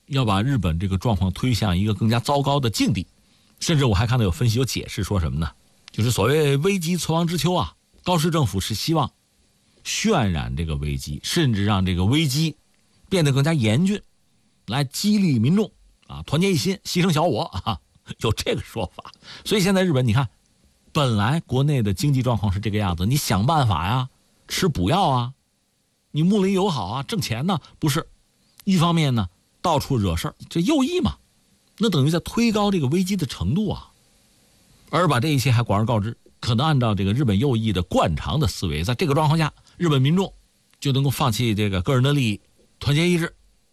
要把日本这个状况推向一个更加糟糕的境地。甚至我还看到有分析有解释说什么呢？就是所谓危机存亡之秋啊，高市政府是希望渲染这个危机，甚至让这个危机变得更加严峻，来激励民众啊，团结一心，牺牲小我啊，有这个说法。所以现在日本你看，本来国内的经济状况是这个样子，你想办法呀，吃补药啊，你睦邻友好啊，挣钱呢，不是？一方面呢，到处惹事儿，这右翼嘛，那等于在推高这个危机的程度啊。而把这一切还广而告之，可能按照这个日本右翼的惯常的思维，在这个状况下，日本民众就能够放弃这个个人的利益，团结一致，